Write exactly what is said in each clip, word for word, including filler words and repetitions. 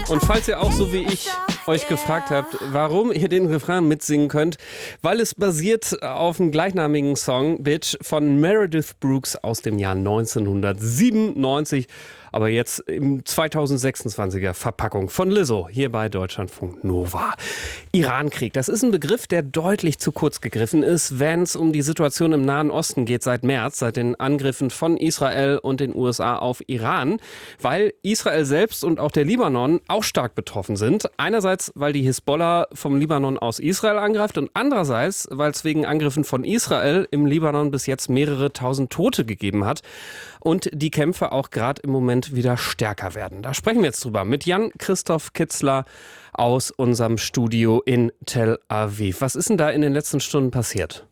Und falls ihr auch so wie ich euch gefragt habt, warum ihr den Refrain mitsingen könnt, weil es basiert auf dem gleichnamigen Song Bitch von Meredith Brooks aus dem Jahr neunzehnhundertsiebenundneunzig. Aber jetzt im zweitausendsechsundzwanziger Verpackung von Lizzo hier bei Deutschlandfunk Nova. Irankrieg, das ist ein Begriff, der deutlich zu kurz gegriffen ist, wenn es um die Situation im Nahen Osten geht seit März, seit den Angriffen von Israel und den U S A auf Iran, weil Israel selbst und auch der Libanon auch stark betroffen sind. Einerseits, weil die Hisbollah vom Libanon aus Israel angreift und andererseits, weil es wegen Angriffen von Israel im Libanon bis jetzt mehrere tausend Tote gegeben hat und die Kämpfe auch gerade im Moment wieder stärker werden. Da sprechen wir jetzt drüber mit Jan-Christoph Kitzler aus unserem Studio in Tel Aviv. Was ist denn da in den letzten Stunden passiert?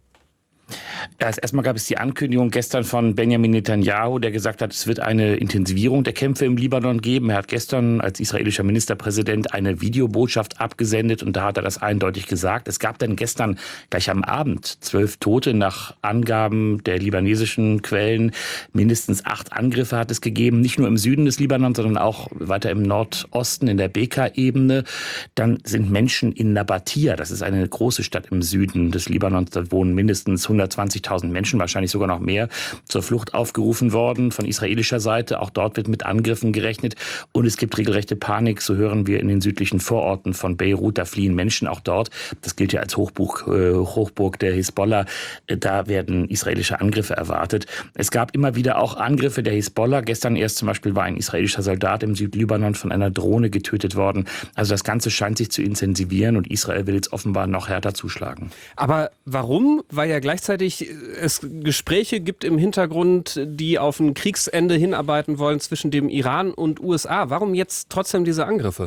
Ja, erstmal gab es die Ankündigung gestern von Benjamin Netanyahu, der gesagt hat, es wird eine Intensivierung der Kämpfe im Libanon geben. Er hat gestern als israelischer Ministerpräsident eine Videobotschaft abgesendet und da hat er das eindeutig gesagt. Es gab dann gestern gleich am Abend zwölf Tote nach Angaben der libanesischen Quellen. Mindestens acht Angriffe hat es gegeben, nicht nur im Süden des Libanon, sondern auch weiter im Nordosten in der Beka-Ebene. Dann sind Menschen in Nabatia, das ist eine große Stadt im Süden des Libanons, da wohnen mindestens hundertzwanzigtausend Menschen, wahrscheinlich sogar noch mehr, zur Flucht aufgerufen worden von israelischer Seite. Auch dort wird mit Angriffen gerechnet. Und es gibt regelrechte Panik, so hören wir in den südlichen Vororten von Beirut. Da fliehen Menschen auch dort. Das gilt ja als Hochburg, äh, Hochburg der Hisbollah. Da werden israelische Angriffe erwartet. Es gab immer wieder auch Angriffe der Hisbollah. Gestern erst zum Beispiel war ein israelischer Soldat im Südlibanon von einer Drohne getötet worden. Also das Ganze scheint sich zu intensivieren und Israel will jetzt offenbar noch härter zuschlagen. Aber warum? Weil ja gleichzeitig es Gespräche gibt im Hintergrund, die auf ein Kriegsende hinarbeiten wollen zwischen dem Iran und U S A. Warum jetzt trotzdem diese Angriffe?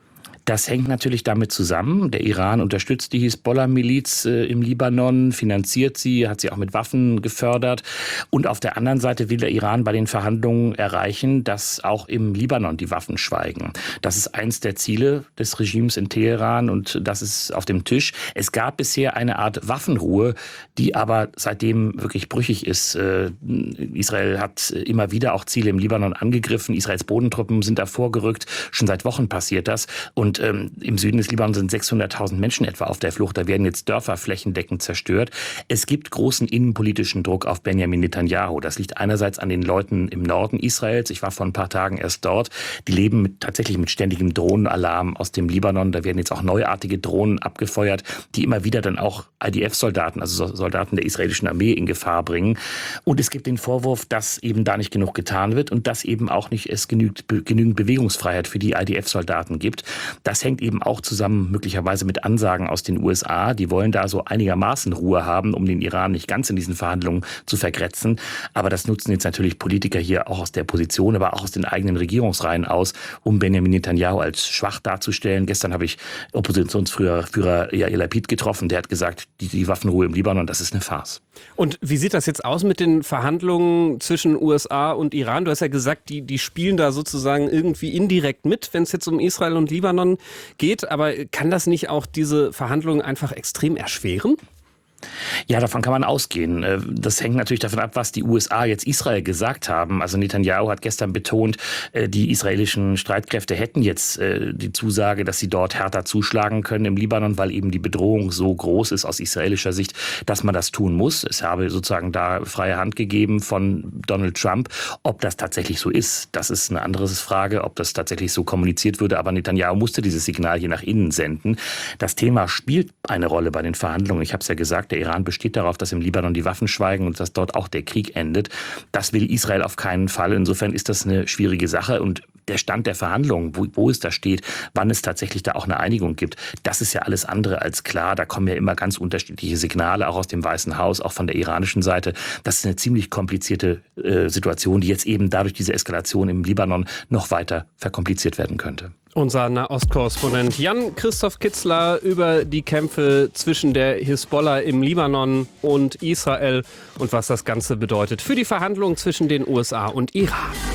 Das hängt natürlich damit zusammen. Der Iran unterstützt die Hisbollah-Miliz äh, im Libanon, finanziert sie, hat sie auch mit Waffen gefördert. Und auf der anderen Seite will der Iran bei den Verhandlungen erreichen, dass auch im Libanon die Waffen schweigen. Das ist eins der Ziele des Regimes in Teheran und das ist auf dem Tisch. Es gab bisher eine Art Waffenruhe, die aber seitdem wirklich brüchig ist. Äh, Israel hat immer wieder auch Ziele im Libanon angegriffen. Israels Bodentruppen sind da vorgerückt. Schon seit Wochen passiert das. Und Und ähm, im Süden des Libanon sind sechshunderttausend Menschen etwa auf der Flucht. Da werden jetzt Dörfer flächendeckend zerstört. Es gibt großen innenpolitischen Druck auf Benjamin Netanyahu. Das liegt einerseits an den Leuten im Norden Israels. Ich war vor ein paar Tagen erst dort. Die leben mit, tatsächlich mit ständigem Drohnenalarm aus dem Libanon. Da werden jetzt auch neuartige Drohnen abgefeuert, die immer wieder dann auch I D F-Soldaten, also Soldaten der israelischen Armee, in Gefahr bringen. Und es gibt den Vorwurf, dass eben da nicht genug getan wird und dass eben auch nicht es genügt, be, genügend Bewegungsfreiheit für die I D F-Soldaten gibt. Das hängt eben auch zusammen möglicherweise mit Ansagen aus den U S A. Die wollen da so einigermaßen Ruhe haben, um den Iran nicht ganz in diesen Verhandlungen zu vergrätzen. Aber das nutzen jetzt natürlich Politiker hier auch aus der Position, aber auch aus den eigenen Regierungsreihen aus, um Benjamin Netanyahu als schwach darzustellen. Gestern habe ich Oppositionsführer Yair Lapid getroffen. Der hat gesagt, die, die Waffenruhe im Libanon, das ist eine Farce. Und wie sieht das jetzt aus mit den Verhandlungen zwischen U S A und Iran? Du hast ja gesagt, die, die spielen da sozusagen irgendwie indirekt mit, wenn es jetzt um Israel und Libanon geht. Aber kann das nicht auch diese Verhandlungen einfach extrem erschweren? Ja, davon kann man ausgehen. Das hängt natürlich davon ab, was die U S A jetzt Israel gesagt haben. Also Netanyahu hat gestern betont, die israelischen Streitkräfte hätten jetzt die Zusage, dass sie dort härter zuschlagen können im Libanon, weil eben die Bedrohung so groß ist aus israelischer Sicht, dass man das tun muss. Es habe sozusagen da freie Hand gegeben von Donald Trump. Ob das tatsächlich so ist, das ist eine andere Frage, ob das tatsächlich so kommuniziert würde. Aber Netanyahu musste dieses Signal hier nach innen senden. Das Thema spielt eine Rolle bei den Verhandlungen. Ich habe es ja gesagt, der Iran besteht darauf, dass im Libanon die Waffen schweigen und dass dort auch der Krieg endet. Das will Israel auf keinen Fall. Insofern ist das eine schwierige Sache. Und der Stand der Verhandlungen, wo, wo es da steht, wann es tatsächlich da auch eine Einigung gibt, das ist ja alles andere als klar. Da kommen ja immer ganz unterschiedliche Signale, auch aus dem Weißen Haus, auch von der iranischen Seite. Das ist eine ziemlich komplizierte äh, Situation, die jetzt eben dadurch diese Eskalation im Libanon noch weiter verkompliziert werden könnte. Unser Nahostkorrespondent Jan-Christoph Kitzler über die Kämpfe zwischen der Hisbollah im Libanon und Israel und was das Ganze bedeutet für die Verhandlungen zwischen den U S A und Iran.